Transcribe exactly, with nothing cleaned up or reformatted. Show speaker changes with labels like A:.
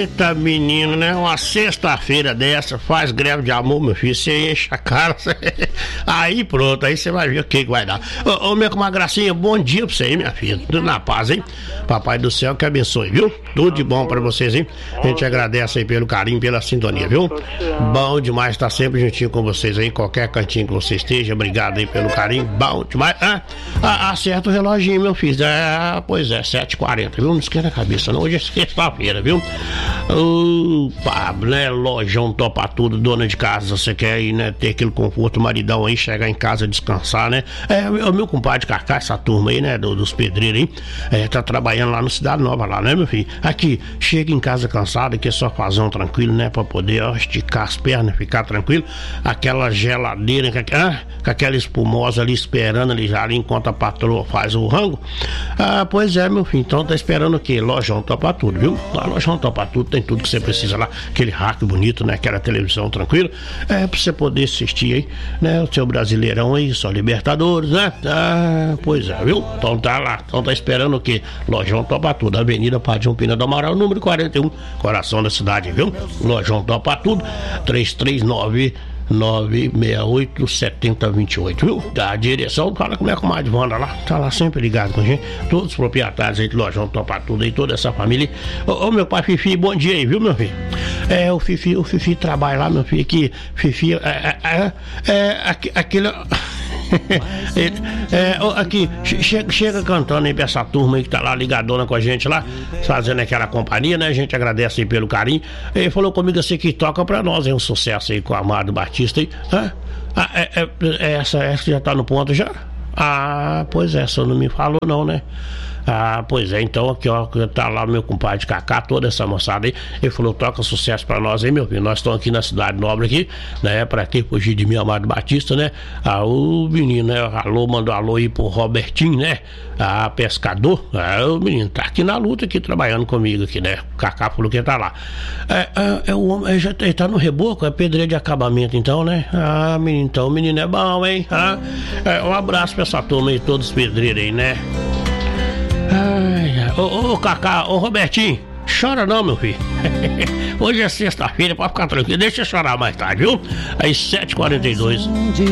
A: Eita, menino, né? Uma sexta-feira dessa, faz greve de amor, meu filho, você enche a cara, cê... aí pronto, aí você vai ver o que, que vai dar. Ô, ô, minha com uma gracinha, bom dia pra você aí, minha filha, tudo na paz, hein? Papai do céu que abençoe, viu? Tudo de bom pra vocês, hein? A gente agradece aí pelo carinho, pela sintonia, viu? Bom demais estar sempre juntinho com vocês aí, qualquer cantinho que você esteja, obrigado aí pelo carinho, bom demais. Ah, ah, acerta o reloginho, meu filho, é, pois é, sete e quarenta, viu? Não esquenta a cabeça, não, hoje é sexta-feira, viu? Ô, Pablo, né? Lojão topa tudo, dona de casa, você quer ir, né? Ter aquele conforto, maridão aí, chegar em casa, descansar, né? É, o meu compadre Cacá, essa turma aí, né? Do, dos pedreiros aí, é, tá trabalhando lá no Cidade Nova, lá, né, meu filho? Aqui, chega em casa cansado, aqui é só fazão tranquilo, né? Pra poder, ó, esticar as pernas, ficar tranquilo. Aquela geladeira, com, ah, com aquela espumosa ali, esperando ali já ali, enquanto a patroa faz o rango. Ah, pois é, meu filho, então tá esperando o quê? Lojão topa tudo, viu? A Lojão topa tudo, tem tudo que você precisa lá, aquele rack bonito, né? Aquela televisão tranquila, é pra você poder assistir aí, né? O seu Brasileirão aí, só Libertadores, né? Ah, pois é, viu? Então tá lá, então tá esperando o quê? Lojão topa tudo, Avenida Padre Pina do Amaral, número quarenta e um, coração da cidade, viu? Lojão topa tudo, três três nove nove seis oito sete zero dois oito, viu? Da direção, fala como é que o Mário Wanda lá, tá lá sempre ligado com a gente, todos os proprietários aí do Lojão topa tudo aí, toda essa família. Ô, ô meu pai Fifi, bom dia aí, viu, meu filho? É, o Fifi, o Fifi trabalha lá, meu filho, aqui, Fifi, é, é, é, é aqu, aquele... é, é, aqui, chega, chega cantando aí pra essa turma aí que tá lá ligadona com a gente lá, fazendo aquela companhia, né? A gente agradece aí pelo carinho. Ele falou comigo assim que toca pra nós, é um sucesso aí com o Amado Batista aí. Ah, ah, é, é, é, essa, essa já tá no ponto já? Ah, pois é, só não me falou não, né? Ah, pois é, então aqui ó, tá lá meu compadre Cacá, toda essa moçada aí, ele falou, toca sucesso pra nós aí, meu filho, nós estamos aqui na Cidade Nobre aqui, né, pra ter fugir de mim, Amado Batista, né, ah, o menino, né, alô, mandou alô aí pro Robertinho, né, ah, pescador, ah, o menino tá aqui na luta, aqui, trabalhando comigo aqui, né, o Cacá falou que tá lá, é, é, é o homem, ele, já, ele tá no reboco, é pedreiro de acabamento então, né, ah, menino, então, o menino é bom, hein, ah, é, um abraço pra essa turma aí, todos os pedreiros aí, né. Ai, ô, ô Cacá, ô Robertinho, chora não, meu filho. Hoje é sexta-feira, pode ficar tranquilo, deixa eu chorar mais tarde, viu? Aí sete e quarenta e dois.